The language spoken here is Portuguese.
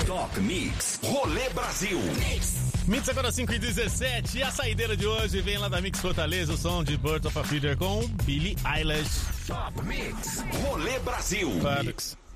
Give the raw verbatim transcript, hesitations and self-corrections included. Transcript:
Top Mix, Rolê Brasil. Mix. Mix agora cinco e dezessete, e a saideira de hoje vem lá da Mix Fortaleza, o som de Birth of a Feather com Billie Eilish. Top Mix, Rolê Brasil. Mix.